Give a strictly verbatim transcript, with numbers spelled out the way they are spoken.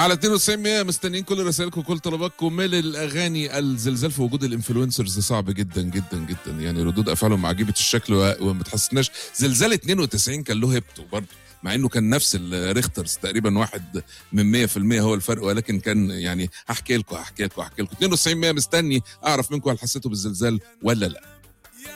على اتنين وتسعين مية مستنيين كل رسائلكم وكل طلباتكم من الاغاني. الزلزال في وجود الانفلونسرز صعب جدا جدا جدا، يعني ردود افعالهم عجيبه الشكل وما تحسناش. زلزال اتنين وتسعين كان له هيبته برضه، مع انه كان نفس الريخترز تقريبا واحد من مية في المية هو الفرق، ولكن كان يعني هحكي لكم هحكي لكم هحكي لكم اتنين وتسعين مية مستني اعرف منكم هل حسيتوا بالزلزال ولا لا.